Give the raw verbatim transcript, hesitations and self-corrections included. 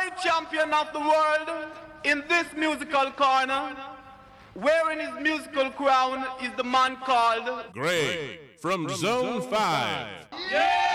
world champion of the world in this musical corner, wearing his musical crown, is the man called Greg from Zone five. Yeah!